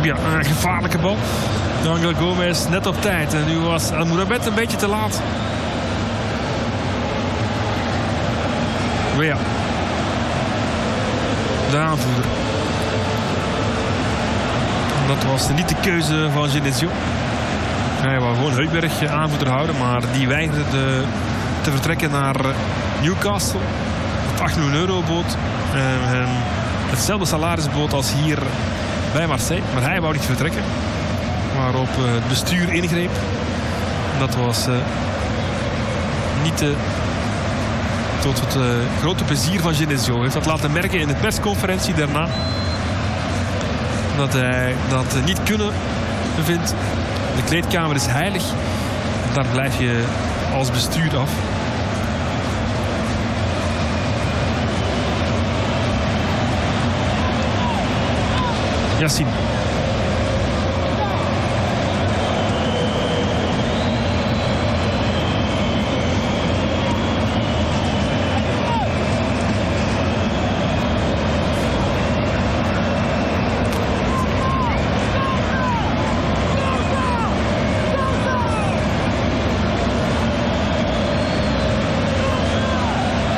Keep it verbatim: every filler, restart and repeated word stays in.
Ja, een gevaarlijke bal. Angel Gomez net op tijd. En nu was Almoramed een beetje te laat. Weer. De aanvoerder. Dat was niet de keuze van Genesio. Hij wou gewoon Højbjerg aanvoerder houden, maar die weigerde de, te vertrekken naar Newcastle. Het acht miljoen euro bood. En, en hetzelfde salaris bood als hier bij Marseille. Maar hij wou niet vertrekken. Waarop het bestuur ingreep. Dat was uh, niet uh, tot het uh, grote plezier van Genesio. Hij heeft dat laten merken in de persconferentie daarna. Dat hij dat niet kunnen vindt. De kleedkamer is heilig. Daar blijf je als bestuur af. Yassine.